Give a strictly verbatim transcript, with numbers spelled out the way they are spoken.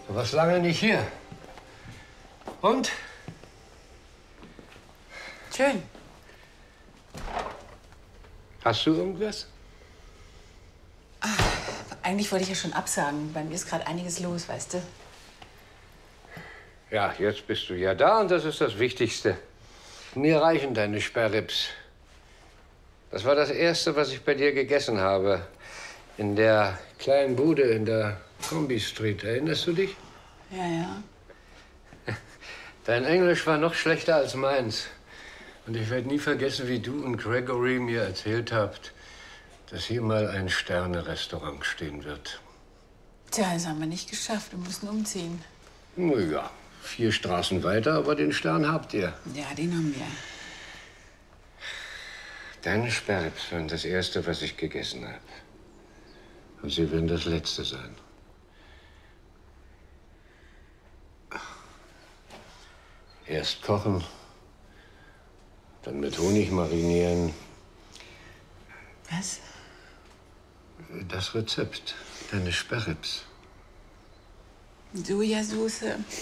Du warst lange nicht hier. Und? Schön. Hast du irgendwas? Ach, eigentlich wollte ich ja schon absagen. Bei mir ist gerade einiges los, weißt du? Ja, jetzt bist du ja da und das ist das Wichtigste. Mir reichen deine Sperrribs. Das war das Erste, was ich bei dir gegessen habe. In der kleinen Bude in der Combi Street. Erinnerst du dich? Ja, ja. Dein Englisch war noch schlechter als meins. Und ich werde nie vergessen, wie du und Gregory mir erzählt habt, dass hier mal ein Sterne-Restaurant stehen wird. Tja, das haben wir nicht geschafft. Wir mussten umziehen. Na ja, vier Straßen weiter, aber den Stern habt ihr. Ja, den haben wir. Deine Sperrribs waren das Erste, was ich gegessen habe. Und sie werden das Letzte sein. Erst kochen, dann mit Honig marinieren. Was? Das Rezept, deine Sperrribs. Sojasauce.